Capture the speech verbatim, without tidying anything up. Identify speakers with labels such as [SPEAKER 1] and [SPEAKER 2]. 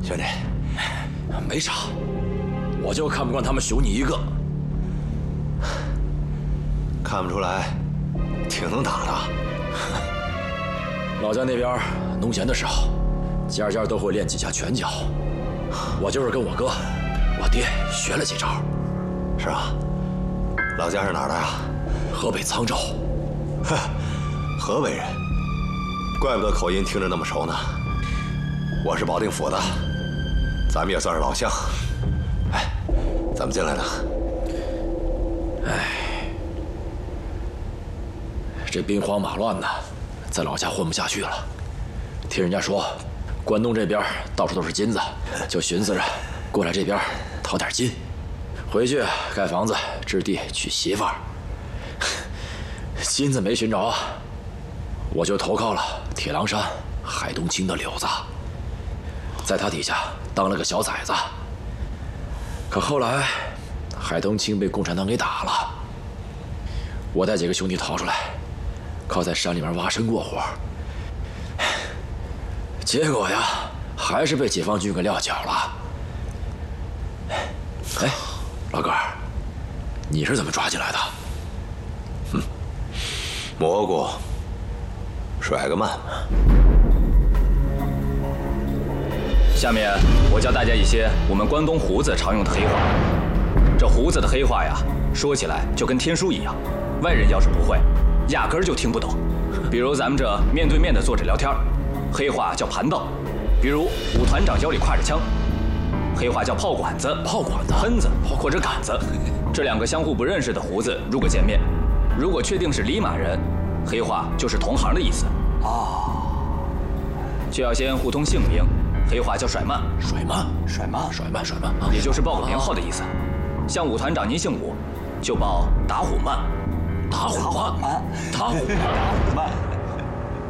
[SPEAKER 1] 兄弟，没啥，我就看不惯他们熊你一个。
[SPEAKER 2] 看不出来，挺能打的。
[SPEAKER 1] 老家那边农闲的时候，家家都会练几下拳脚。我就是跟我哥、我爹学了几招。
[SPEAKER 2] 是啊，老家是哪儿的呀？
[SPEAKER 1] 河北沧州。
[SPEAKER 2] 呵，河北人，怪不得口音听着那么熟呢。我是保定府的，咱们也算是老乡。哎，怎么进来的？
[SPEAKER 1] 哎，这兵荒马乱的，在老家混不下去了。听人家说，关东这边到处都是金子，就寻思着过来这边淘点金，回去盖房子、置地、娶媳妇儿。金子没寻着啊，我就投靠了铁狼山海东青的柳子，在他底下当了个小崽子。可后来，海东青被共产党给打了，我带几个兄弟逃出来，靠在山里面挖参过活。结果呀，还是被解放军给撂脚了。哎，老哥，你是怎么抓进来的？
[SPEAKER 2] 哼，蘑菇甩个慢。
[SPEAKER 3] 下面我教大家一些我们关东胡子常用的黑话。这胡子的黑话呀，说起来就跟天书一样，外人要是不会，压根儿就听不懂。比如咱们这面对面的坐着聊天，黑话叫盘道；比如武团长腰里挎着枪，黑话叫炮管子、
[SPEAKER 1] 炮管子、
[SPEAKER 3] 喷子或者杆子。这两个相互不认识的胡子，如果见面，如果确定是里马人，黑话就是同行的意思。
[SPEAKER 1] 哦，
[SPEAKER 3] 就要先互通姓名，黑话叫甩慢。
[SPEAKER 1] 甩慢，
[SPEAKER 3] 甩慢，
[SPEAKER 1] 甩慢，甩慢啊，
[SPEAKER 3] 也就是报个名号的意思。像武团长您姓武，就报打虎慢。
[SPEAKER 1] 打虎慢，打虎慢，
[SPEAKER 3] 打虎慢。